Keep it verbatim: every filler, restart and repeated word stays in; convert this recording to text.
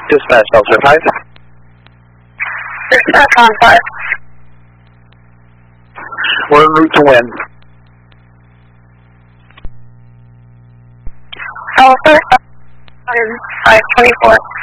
Dispatch, Delta five. Dispatch on five. We're en route to win. Alpha five twenty-four.